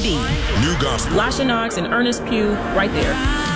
New Gospel. Lasha Knox and Ernest Pugh, right there.